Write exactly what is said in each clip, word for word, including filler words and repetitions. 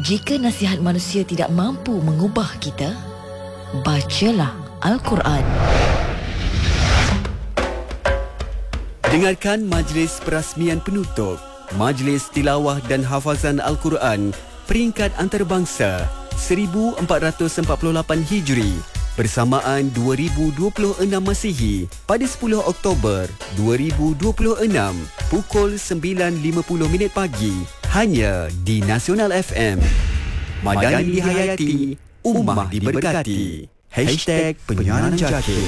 Jika nasihat manusia tidak mampu mengubah kita, bacalah Al-Quran. Dengarkan majlis perasmian penutup Majlis Tilawah dan Hafazan Al-Quran peringkat antarabangsa seribu empat ratus empat puluh lapan Hijri bersamaan dua ribu dua puluh enam Masihi pada sepuluh Oktober dua ribu dua puluh enam pukul sembilan lima puluh minit pagi hanya di Nasional F M. Madani dihayati, ummah diberkati. Hashtag Penyiaran Jakin.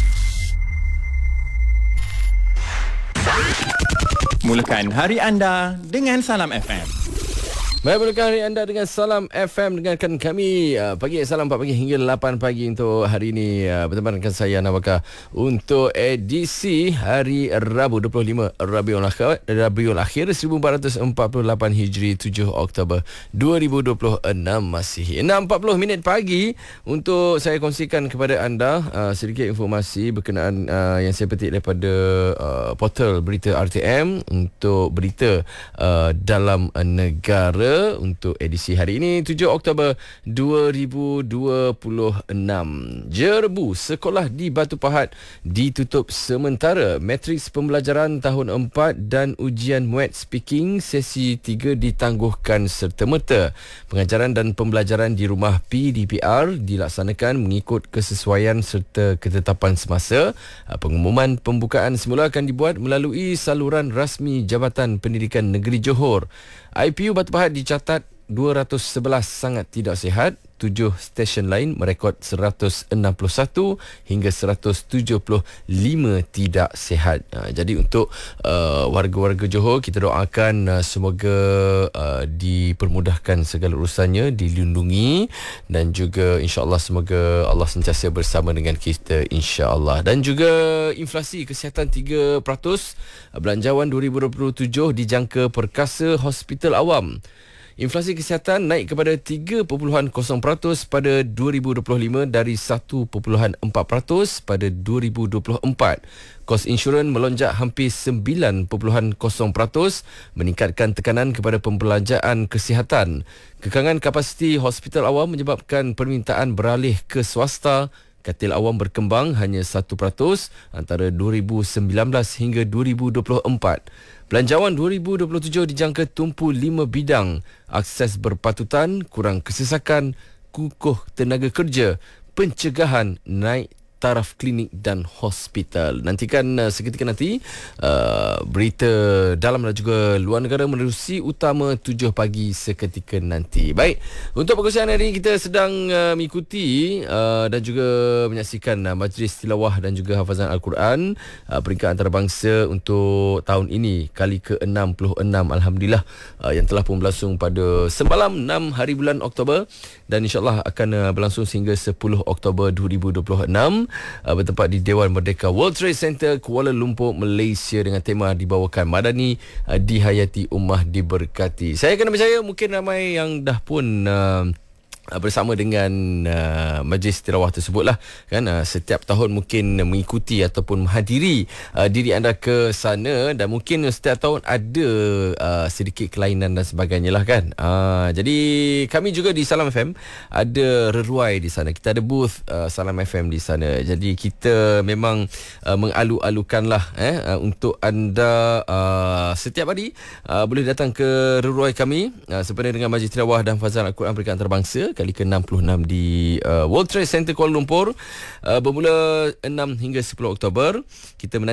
Mulakan hari anda dengan Salam F M. Baik, mulakan hari anda dengan Salam F M. Dengarkan kami uh, pagi Salam empat pagi hingga lapan pagi untuk hari ini uh, berteman dengan saya Nawaka untuk edisi hari Rabu dua puluh lima Rabiul Akhir Rabiul Akhir seribu empat ratus empat puluh lapan Hijri tujuh Oktober dua ribu dua puluh enam Masihi. enam empat puluh minit pagi untuk saya kongsikan kepada anda uh, sedikit informasi berkenaan uh, yang saya petik daripada uh, portal berita R T M untuk berita uh, dalam uh, negara untuk edisi hari ini tujuh Oktober dua ribu dua puluh enam. Jerbu sekolah di Batu Pahat ditutup sementara. Matriks pembelajaran tahun empat dan ujian muat speaking sesi tiga ditangguhkan serta-merta. Pengajaran dan pembelajaran di rumah P D P R dilaksanakan mengikut kesesuaian serta ketetapan semasa. Pengumuman pembukaan semula akan dibuat melalui saluran rasmi Jabatan Pendidikan Negeri Johor. I P U Batu Pahat dicatat dua ratus sebelas sangat tidak sihat, tujuh stesen lain merekod seratus enam puluh satu hingga seratus tujuh puluh lima tidak sihat. Uh, jadi untuk uh, warga-warga Johor, kita doakan uh, semoga uh, dipermudahkan segala urusannya, dilindungi dan juga insya-Allah semoga Allah sentiasa bersama dengan kita insya-Allah. Dan juga inflasi kesihatan tiga peratus belanjawan dua ribu dua puluh tujuh dijangka perkasa hospital awam. Inflasi kesihatan naik kepada tiga perpuluhan kosong peratus pada dua ribu dua puluh lima dari satu perpuluhan empat peratus pada dua ribu dua puluh empat. Kos insurans melonjak hampir sembilan perpuluhan kosong peratus meningkatkan tekanan kepada pembelanjaan kesihatan. Kekangan kapasiti hospital awam menyebabkan permintaan beralih ke swasta. Katil awam berkembang hanya satu peratus antara dua ribu sembilan belas hingga dua ribu dua puluh empat. Belanjawan dua ribu dua puluh tujuh dijangka tumpu lima bidang: akses berpatutan, kurang kesesakan, kukuh tenaga kerja, pencegahan, naik taraf klinik dan hospital. Nantikan uh, seketika nanti uh, berita dalam dan juga luar negara menerusi utama tujuh pagi seketika nanti. Baik, untuk perkongsian hari ini kita sedang uh, mengikuti uh, dan juga menyaksikan uh, majlis tilawah dan juga hafazan Al-Quran uh, peringkat antarabangsa untuk tahun ini kali ke enam puluh enam, alhamdulillah, uh, yang telah pun berlangsung pada semalam enam hari bulan Oktober dan insya-Allah akan uh, berlangsung sehingga sepuluh Oktober dua ribu dua puluh enam. Uh, bertempat di Dewan Merdeka World Trade Center Kuala Lumpur, Malaysia dengan tema dibawakan Madani uh, dihayati, ummah diberkati. Saya kena percaya mungkin ramai yang dah pun uh, bersama dengan uh, majlis tilawah tersebutlah kan. Uh, setiap tahun mungkin mengikuti ataupun menghadiri uh, diri anda ke sana dan mungkin setiap tahun ada uh, sedikit kelainan dan sebagainya lah kan. Uh, jadi kami juga di Salam F M ada reruai di sana. Kita ada booth uh, Salam F M di sana. Jadi kita memang uh, mengalu-alukan lah eh, uh, untuk anda uh, setiap hari uh, boleh datang ke reruai kami uh, sempena dengan majlis tilawah dan hafazan Al-Quran peringkat antarabangsa kali ke enam puluh enam di uh, World Trade Center Kuala Lumpur uh, bermula enam hingga sepuluh Oktober. Kita